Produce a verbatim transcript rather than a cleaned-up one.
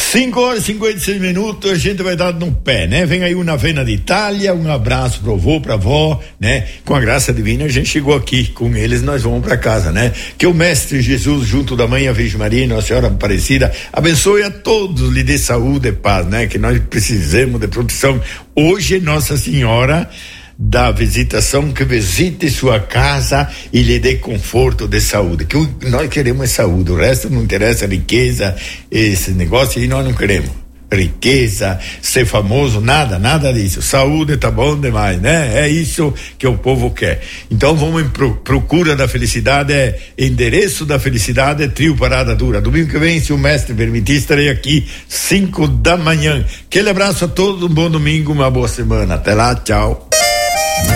cinco horas e cinquenta e seis minutos, a gente vai dar no pé, né? Vem aí uma Avena de Itália, um abraço pro avô, pra avó, né? Com a graça divina a gente chegou aqui, com eles nós vamos pra casa, né? Que o Mestre Jesus, junto da Mãe a Virgem Maria, Nossa Senhora Aparecida, abençoe a todos, lhe dê saúde e paz, né? Que nós precisamos de proteção. Hoje Nossa Senhora da visitação, que visite sua casa e lhe dê conforto de saúde, que o, nós queremos é saúde, o resto não interessa, riqueza, esse negócio aí nós não queremos, riqueza, ser famoso, nada, nada disso, saúde tá bom demais, né? É isso que o povo quer. Então vamos em pro, procura da felicidade, é endereço da felicidade, é Trio Parada Dura. Domingo que vem, se o Mestre permitir, estarei aqui cinco da manhã. Aquele abraço a todos, um bom domingo, uma boa semana, até lá, tchau.